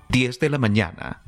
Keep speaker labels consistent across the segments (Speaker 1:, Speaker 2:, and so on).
Speaker 1: 10 de la mañana.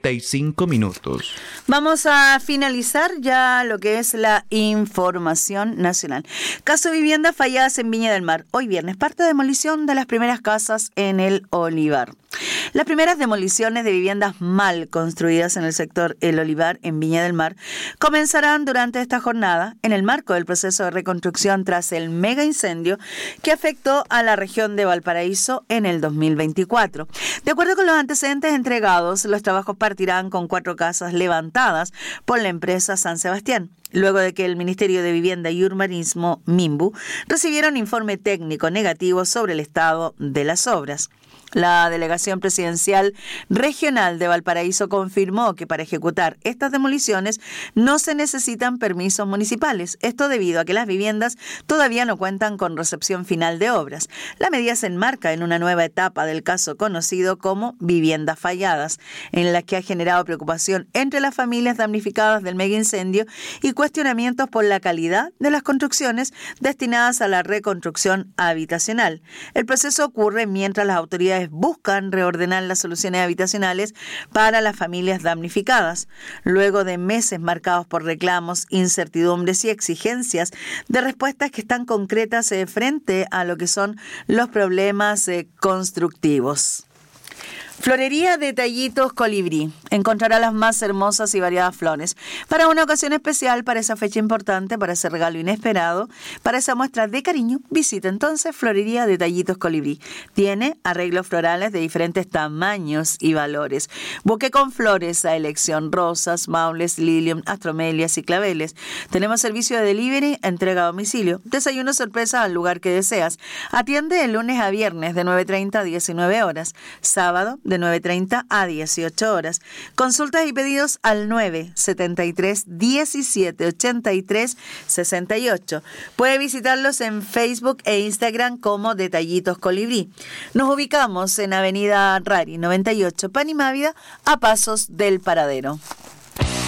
Speaker 1: 35 minutos.
Speaker 2: Vamos a finalizar ya lo que es la información nacional. Caso viviendas falladas en Viña del Mar. Hoy viernes, parte de demolición de las primeras casas en el Olivar. Las primeras demoliciones de viviendas mal construidas en el sector El Olivar, en Viña del Mar, comenzarán durante esta jornada en el marco del proceso de reconstrucción tras el mega incendio que afectó a la región de Valparaíso en el 2024. De acuerdo con los antecedentes entregados, los trabajos partirán con 4 casas levantadas por la empresa San Sebastián, luego de que el Ministerio de Vivienda y Urbanismo, MIMBU, recibiera un informe técnico negativo sobre el estado de las obras. La Delegación Presidencial Regional de Valparaíso confirmó que para ejecutar estas demoliciones no se necesitan permisos municipales, esto debido a que las viviendas todavía no cuentan con recepción final de obras. La medida se enmarca en una nueva etapa del caso conocido como viviendas falladas, en la que ha generado preocupación entre las familias damnificadas del mega incendio y cuestionamientos por la calidad de las construcciones destinadas a la reconstrucción habitacional. El proceso ocurre mientras las autoridades buscan reordenar las soluciones habitacionales para las familias damnificadas. Luego de meses marcados por reclamos, incertidumbres y exigencias de respuestas que están concretas frente a lo que son los problemas constructivos. Florería Detallitos Colibrí. Encontrará las más hermosas y variadas flores. Para una ocasión especial, para esa fecha importante, para ese regalo inesperado, para esa muestra de cariño, visita entonces Florería Detallitos Colibrí. Tiene arreglos florales de diferentes tamaños y valores. Buque con flores a elección, rosas, maules, lilium, astromelias y claveles. Tenemos servicio de delivery, entrega a domicilio, desayuno sorpresa al lugar que deseas. Atiende de lunes a viernes de 9:30 a 19 horas. Sábado de 9:30 a 18 horas. Consultas y pedidos al 973 17 83 68. Puede visitarlos en Facebook e Instagram como Detallitos Colibrí. Nos ubicamos en Avenida Rari 98, Panimávida, a pasos del Paradero.